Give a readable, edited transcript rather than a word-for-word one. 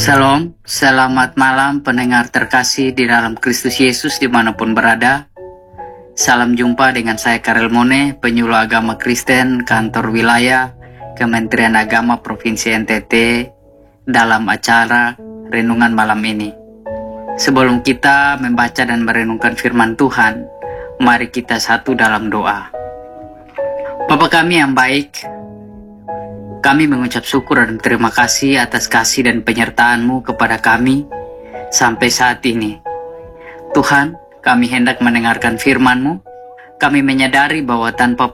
Shalom, selamat malam pendengar terkasih di dalam Kristus Yesus dimanapun berada. Salam jumpa dengan saya Karel Mone, penyuluh agama Kristen kantor wilayah Kementerian Agama Provinsi NTT dalam acara Renungan Malam ini. Sebelum kita membaca dan merenungkan firman Tuhan, mari kita satu dalam doa. Bapa kami yang baik, kami mengucap syukur dan terima kasih atas kasih dan penyertaan-Mu kepada kami sampai saat ini. Tuhan, kami hendak mendengarkan firman-Mu. Kami menyadari bahwa tanpa